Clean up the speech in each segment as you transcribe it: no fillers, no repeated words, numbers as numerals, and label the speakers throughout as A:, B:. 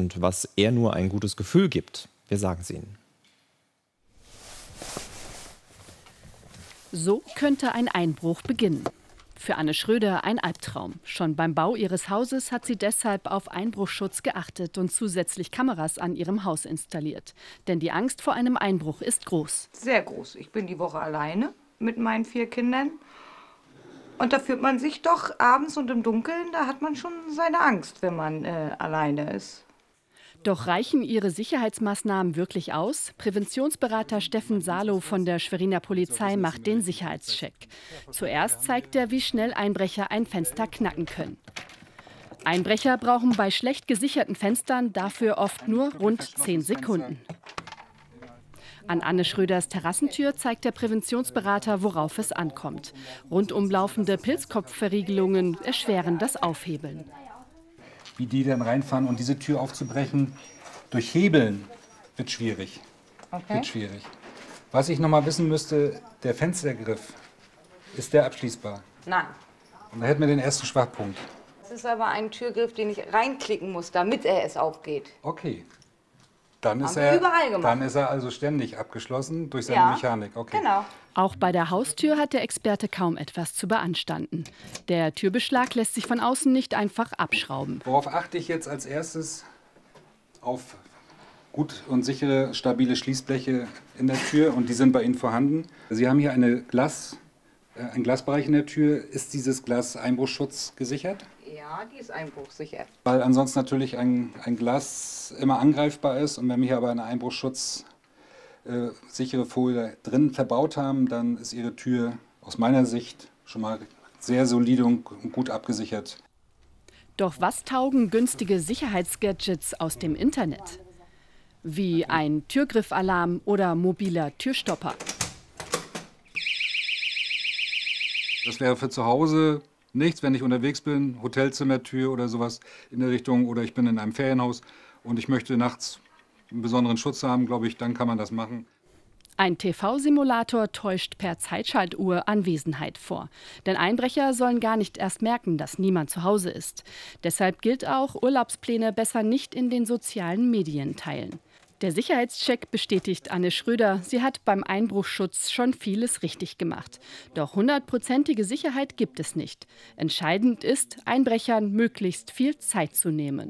A: und was eher nur ein gutes Gefühl gibt. Wir sagen es Ihnen.
B: So könnte ein Einbruch beginnen. Für Anne Schröder ein Albtraum. Schon beim Bau ihres Hauses hat sie deshalb auf Einbruchschutz geachtet und zusätzlich Kameras an ihrem Haus installiert. Denn die Angst vor einem Einbruch ist groß.
C: Sehr groß. Ich bin die Woche alleine mit meinen 4 Kindern. Und da fühlt man sich doch abends und im Dunkeln, da hat man schon seine Angst, wenn man alleine ist.
B: Doch reichen ihre Sicherheitsmaßnahmen wirklich aus? Präventionsberater Steffen Salow von der Schweriner Polizei macht den Sicherheitscheck. Zuerst zeigt er, wie schnell Einbrecher ein Fenster knacken können. Einbrecher brauchen bei schlecht gesicherten Fenstern dafür oft nur rund 10 Sekunden. An Anne Schröders Terrassentür zeigt der Präventionsberater, worauf es ankommt. Rundum laufende Pilzkopfverriegelungen erschweren das Aufhebeln.
D: Wie die dann reinfahren und diese Tür aufzubrechen, durch Hebeln wird schwierig. Was ich noch mal wissen müsste, der Fenstergriff, ist der abschließbar?
C: Nein.
D: Und da hätten wir den ersten Schwachpunkt.
C: Das ist aber ein Türgriff, den ich reinklicken muss, damit es aufgeht.
D: Okay. Dann ist, dann ist er also ständig abgeschlossen durch seine Mechanik. Okay.
C: Genau.
B: Auch bei der Haustür hat der Experte kaum etwas zu beanstanden. Der Türbeschlag lässt sich von außen nicht einfach abschrauben.
D: Worauf achte ich jetzt als erstes? Auf gut und sichere, stabile Schließbleche in der Tür, und die sind bei Ihnen vorhanden. Sie haben hier einen Glasbereich in der Tür. Ist dieses Glas Einbruchschutz gesichert?
C: Ja, die ist einbruchsicher.
D: Weil ansonsten natürlich ein Glas immer angreifbar ist, und wenn wir hier aber eine Einbruchschutz sichere Folie drin verbaut haben, dann ist Ihre Tür aus meiner Sicht schon mal sehr solide und gut abgesichert.
B: Doch was taugen günstige Sicherheitsgadgets aus dem Internet? Wie ein Türgriffalarm oder mobiler Türstopper.
D: Das wäre für zu Hause nichts, wenn ich unterwegs bin, Hotelzimmertür oder sowas in der Richtung, oder ich bin in einem Ferienhaus und ich möchte nachts einen besonderen Schutz haben, glaube ich, dann kann man das machen.
B: Ein TV-Simulator täuscht per Zeitschaltuhr Anwesenheit vor. Denn Einbrecher sollen gar nicht erst merken, dass niemand zu Hause ist. Deshalb gilt auch, Urlaubspläne besser nicht in den sozialen Medien teilen. Der Sicherheitscheck bestätigt Anne Schröder, sie hat beim Einbruchschutz schon vieles richtig gemacht. Doch 100%ige Sicherheit gibt es nicht. Entscheidend ist, Einbrechern möglichst viel Zeit zu nehmen.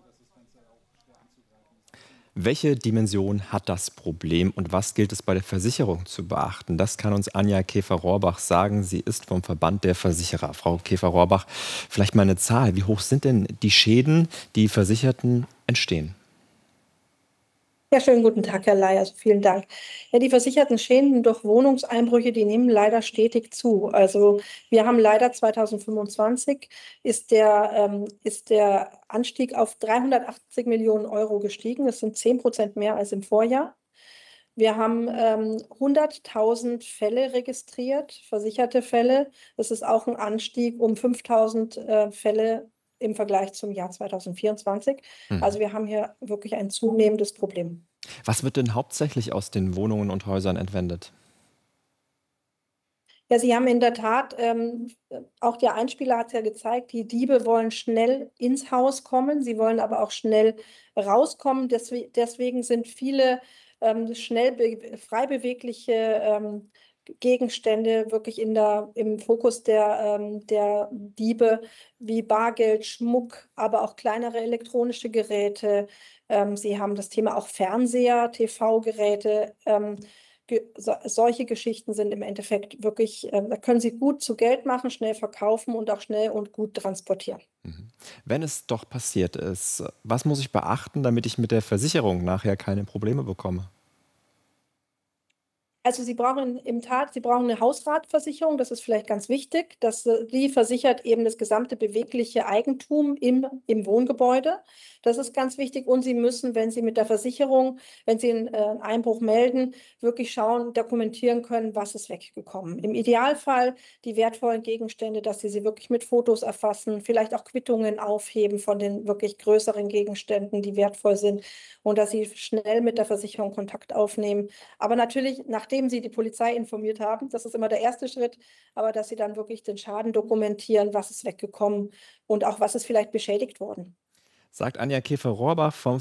A: Welche Dimension hat das Problem und was gilt es bei der Versicherung zu beachten? Das kann uns Anja Käfer-Rohrbach sagen. Sie ist vom Verband der Versicherer. Frau Käfer-Rohrbach, vielleicht mal eine Zahl. Wie hoch sind denn die Schäden, die Versicherten entstehen?
E: Ja, schönen guten Tag, Herr Ley. Also vielen Dank. Ja, die versicherten Schäden durch Wohnungseinbrüche, die nehmen leider stetig zu. Also wir haben leider 2025 ist der Anstieg auf 380 Millionen Euro gestiegen. Das sind 10% mehr als im Vorjahr. Wir haben 100.000 Fälle registriert, versicherte Fälle. Das ist auch ein Anstieg um 5.000 Fälle im Vergleich zum Jahr 2024. Also wir haben hier wirklich ein zunehmendes Problem.
A: Was wird denn hauptsächlich aus den Wohnungen und Häusern entwendet?
E: Ja, Sie haben in der Tat, auch der Einspieler hat es ja gezeigt, die Diebe wollen schnell ins Haus kommen, sie wollen aber auch schnell rauskommen. Deswegen sind viele frei bewegliche Gegenstände wirklich im Fokus der Diebe, wie Bargeld, Schmuck, aber auch kleinere elektronische Geräte. Sie haben das Thema auch Fernseher, TV-Geräte. Solche Geschichten sind im Endeffekt wirklich, da können Sie gut zu Geld machen, schnell verkaufen und auch schnell und gut transportieren.
A: Wenn es doch passiert ist, was muss ich beachten, damit ich mit der Versicherung nachher keine Probleme bekomme?
E: Also Sie brauchen eine Hausratversicherung, das ist vielleicht ganz wichtig. Die versichert eben das gesamte bewegliche Eigentum im Wohngebäude. Das ist ganz wichtig. Und Sie müssen, wenn Sie mit der Versicherung, wenn Sie einen Einbruch melden, wirklich schauen, dokumentieren können, was ist weggekommen. Im Idealfall die wertvollen Gegenstände, dass Sie wirklich mit Fotos erfassen, vielleicht auch Quittungen aufheben von den wirklich größeren Gegenständen, die wertvoll sind, und dass Sie schnell mit der Versicherung Kontakt aufnehmen. Aber natürlich, nachdem Sie die Polizei informiert haben, das ist immer der erste Schritt, aber dass Sie dann wirklich den Schaden dokumentieren, was ist weggekommen und auch was ist vielleicht beschädigt worden.
A: Sagt Anja Käfer-Rohrbach vom